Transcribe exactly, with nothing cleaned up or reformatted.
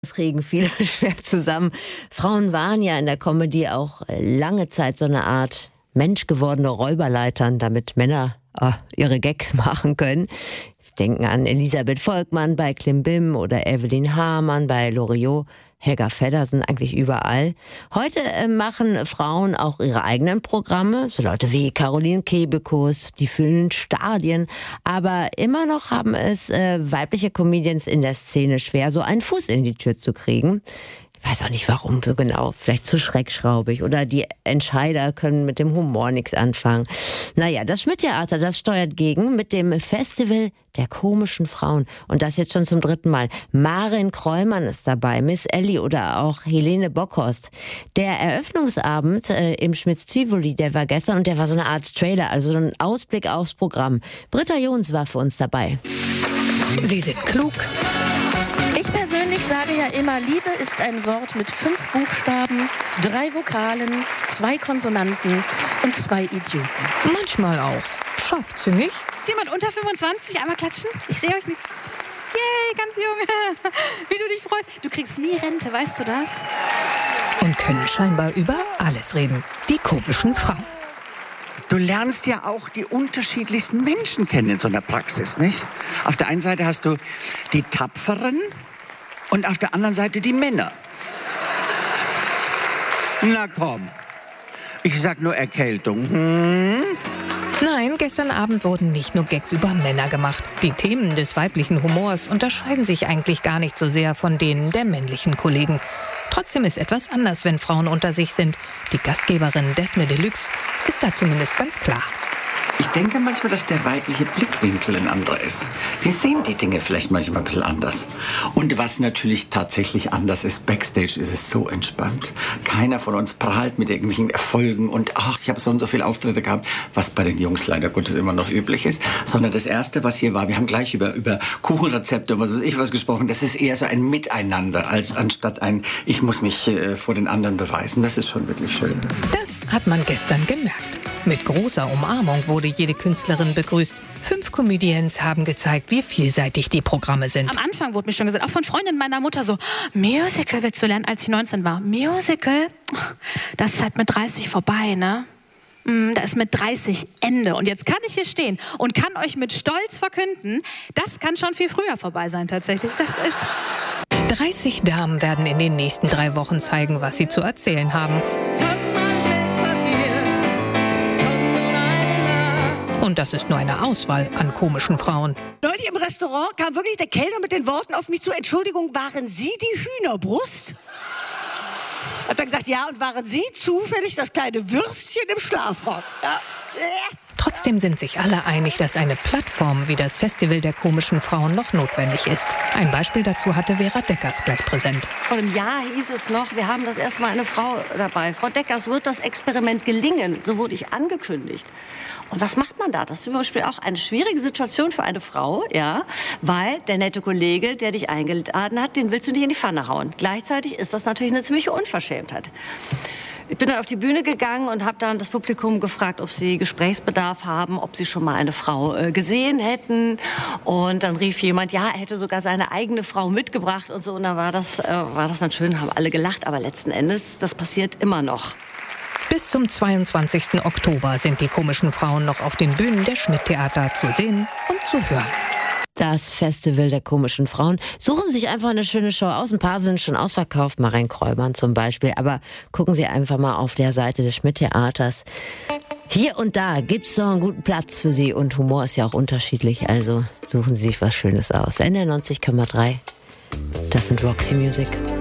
Das kriegen viele schwer zusammen. Frauen waren ja in der Comedy auch lange Zeit so eine Art menschgewordene Räuberleitern, damit Männer äh, ihre Gags machen können. Denken an Elisabeth Volkmann bei Klimbim oder Evelyn Hamann bei Loriot. Helga Feddersen eigentlich überall. Heute äh, machen Frauen auch ihre eigenen Programme, so Leute wie Caroline Kebekus, die füllen Stadien, aber immer noch haben es äh, weibliche Comedians in der Szene schwer, so einen Fuß in die Tür zu kriegen. Ich weiß auch nicht warum so genau, vielleicht zu schreckschraubig oder die Entscheider können mit dem Humor nichts anfangen. Naja, das Schmidt-Theater, das steuert gegen mit dem Festival der komischen Frauen. Und das jetzt schon zum dritten Mal. Marin Kreumann ist dabei, Miss Ellie oder auch Helene Bockhorst. Der Eröffnungsabend äh, im Schmitz-Tivoli, der war gestern und der war so eine Art Trailer, also ein Ausblick aufs Programm. Britta Jons war für uns dabei. Sie sind klug. Ich persönlich sage ja immer, Liebe ist ein Wort mit fünf Buchstaben, drei Vokalen, zwei Konsonanten und zwei Idioten. Manchmal auch scharfzüngig. Ist jemand unter fünfundzwanzig? Einmal klatschen? Ich sehe euch nicht. Yay, ganz jung. Wie du dich freust. Du kriegst nie Rente, weißt du das? Und können scheinbar über alles reden. Die komischen Frauen. Du lernst ja auch die unterschiedlichsten Menschen kennen in so einer Praxis, nicht? Auf der einen Seite hast du die Tapferen und auf der anderen Seite die Männer. Na komm, ich sag nur Erkältung. Hm? Nein, gestern Abend wurden nicht nur Gags über Männer gemacht. Die Themen des weiblichen Humors unterscheiden sich eigentlich gar nicht so sehr von denen der männlichen Kollegen. Trotzdem ist etwas anders, wenn Frauen unter sich sind. Die Gastgeberin Daphne Deluxe ist da zumindest ganz klar. Ich denke manchmal, dass der weibliche Blickwinkel ein anderer ist. Wir sehen die Dinge vielleicht manchmal ein bisschen anders. Und was natürlich tatsächlich anders ist, Backstage ist es so entspannt. Keiner von uns prahlt mit irgendwelchen Erfolgen und ach, ich habe so und so viele Auftritte gehabt, was bei den Jungs leider Gottes immer noch üblich ist. Sondern das Erste, was hier war, wir haben gleich über, über Kuchenrezepte und was weiß ich was gesprochen, das ist eher so ein Miteinander, als anstatt ein, ich muss mich äh, vor den anderen beweisen. Das ist schon wirklich schön. Das hat man gestern gemerkt. Mit großer Umarmung wurde jede Künstlerin begrüßt. Fünf Comedians haben gezeigt, wie vielseitig die Programme sind. Am Anfang wurde mir schon gesagt, auch von Freundinnen meiner Mutter so, Musical wird zu lernen, als ich neunzehn war. Musical? Das ist halt mit dreißig vorbei, ne? Da ist mit dreißig Ende. Und jetzt kann ich hier stehen und kann euch mit Stolz verkünden, das kann schon viel früher vorbei sein tatsächlich. Das ist... dreißig Damen werden in den nächsten drei Wochen zeigen, was sie zu erzählen haben. Und das ist nur eine Auswahl an komischen Frauen. Neulich im Restaurant kam wirklich der Kellner mit den Worten auf mich zu, Entschuldigung, waren Sie die Hühnerbrust? Hat er gesagt, ja, und waren Sie zufällig das kleine Würstchen im Schlafrock? Ja. Yes. Trotzdem sind sich alle einig, dass eine Plattform wie das Festival der komischen Frauen noch notwendig ist. Ein Beispiel dazu hatte Vera Deckers gleich präsent. Vor einem Jahr hieß es noch, wir haben das erste Mal eine Frau dabei. Frau Deckers, wird das Experiment gelingen? So wurde ich angekündigt. Und was macht man da? Das ist zum Beispiel auch eine schwierige Situation für eine Frau, ja, weil der nette Kollege, der dich eingeladen hat, den willst du nicht in die Pfanne hauen. Gleichzeitig ist das natürlich eine ziemliche Unverschämtheit. Ich bin dann auf die Bühne gegangen und habe dann das Publikum gefragt, ob sie Gesprächsbedarf haben, ob sie schon mal eine Frau äh, gesehen hätten. Und dann rief jemand, ja, er hätte sogar seine eigene Frau mitgebracht und so. Und dann war das, äh, war das dann schön, haben alle gelacht. Aber letzten Endes, das passiert immer noch. Bis zum zweiundzwanzigsten Oktober sind die komischen Frauen noch auf den Bühnen der Schmidt-Theater zu sehen und zu hören. Das Festival der komischen Frauen. Suchen sich einfach eine schöne Show aus. Ein paar sind schon ausverkauft, Marin Kreumann zum Beispiel. Aber gucken Sie einfach mal auf der Seite des Schmidt-Theaters. Hier und da gibt's doch einen guten Platz für Sie. Und Humor ist ja auch unterschiedlich. Also suchen Sie sich was Schönes aus. N R neunzig Komma drei. Das sind Roxy Music.